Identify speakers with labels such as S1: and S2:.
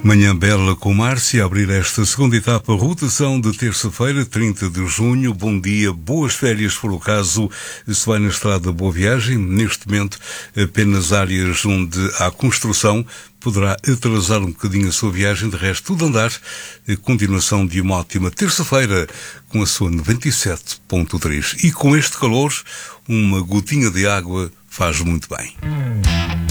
S1: Manhã bela com Márcia, a abrir esta segunda etapa, rotação de terça-feira, 30 de junho. Bom dia, boas férias por o caso se vai na estrada, boa viagem. Neste momento, apenas áreas onde há construção poderá atrasar um bocadinho a sua viagem, de resto tudo andar. A continuação de uma ótima terça-feira com a sua 97.3. E com este calor, uma gotinha de água faz muito bem.